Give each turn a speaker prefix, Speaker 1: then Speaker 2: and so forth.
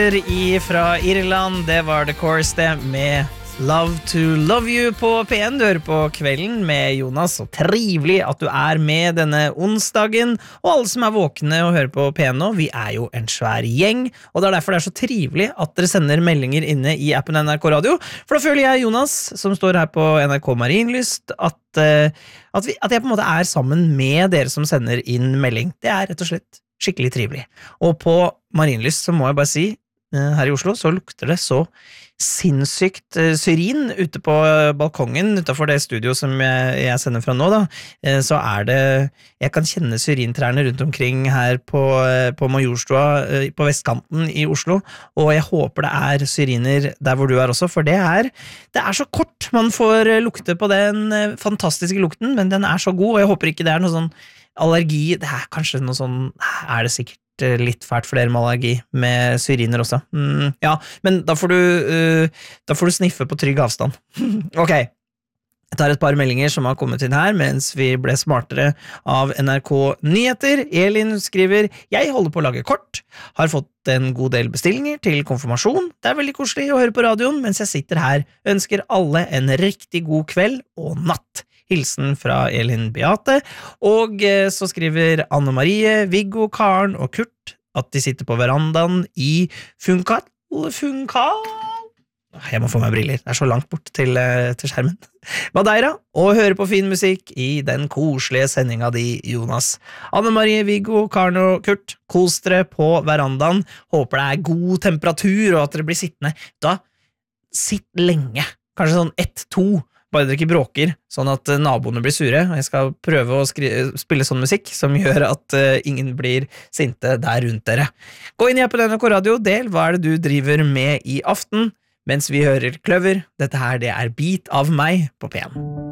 Speaker 1: Fra Irland, det var The Course det med Love to Love You på P1. Du hører på Kvelden med Jonas, og trivelig at du med denne onsdagen. Og alle som våkne og hører på P1 nå, vi jo en svær gjeng, og det derfor det så trivelig at dere sender meldinger inne i appen NRK Radio. For da føler jeg, Jonas, som står her på NRK Marienlyst, at jeg på en måte sammen med dere som sender inn melding. Det rett og slett skikkelig trivelig. Og på Marienlyst så må jeg bare si, her i Oslo så lukter det så sinnssykt syrin ute på balkongen utenfor det studio som jeg sender fra nå da, så det jeg kan kjenne syrintrærne rundt omkring her på Majorstua på vestkanten i Oslo, og jeg håper det syriner der hvor du også, for det så kort man får lukte på den fantastiske lukten, men den så god, og jeg håper ikke det noe sånn allergi, det kanskje noe sånn, det sikkert litt fælt for dere med allergi med syriner også. Ja, men da får du sniffe på trygg avstand. Ok, jeg tar et par meldinger som har kommet inn her mens vi ble smartere av NRK Nyheter. Elin skriver: Jeg holder på å lage kort, har fått en god del bestillinger til konfirmasjon. Det veldig koselig å høre på radioen mens jeg sitter her. Ønsker alle en riktig god kveld og natt. Hilsen fra Elin Beate. Og så skriver Anne Marie, Viggo, Karen og Kurt at de sitter på verandaen i Funkal. Jeg må få meg briller, det så langt bort til skjermen. Madeira, og høre på fin musikk i den koselige sendinga di, Jonas. Anne Marie, Viggo, Karen og Kurt, kos dere på verandaen. Håper det god temperatur og at dere blir sittende. Da, sitt lenge, kanskje sånn 1-2, bare dere ikke bråker, sånn at naboene blir sure. Jeg skal prøve å spille sånn musikk som gjør at ingen blir sinte der rundt dere. Gå inn i appen NRK Radio, del hva det du driver med i aften, mens vi hører Kløver. Dette her, det Bit av meg på P1.